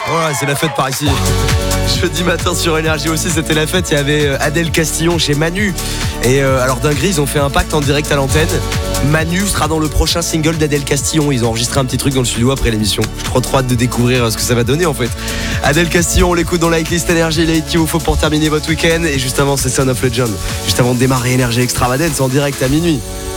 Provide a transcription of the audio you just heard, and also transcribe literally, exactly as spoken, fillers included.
Ouais, c'est la fête par ici. Jeudi matin sur Énergie aussi, c'était la fête. Il y avait Adèle Castillon chez Manu. Et euh, alors dinguerie, ils ont fait un pacte en direct à l'antenne. Manu sera dans le prochain single d'Adèle Castillon. Ils ont enregistré un petit truc dans le studio après l'émission. Je suis trop trop hâte de découvrir ce que ça va donner en fait. Adèle Castillon, on l'écoute dans la hitlist Énergie, les hits qu'il vous faut pour terminer votre week-end. Et juste avant, c'est Son of Legend. Juste avant de démarrer Énergie Extravagance en direct à minuit.